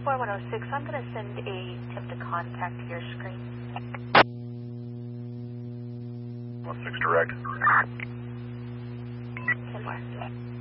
4106, I'm going to send a tip to contact to your screen. 16 direct. 10 more.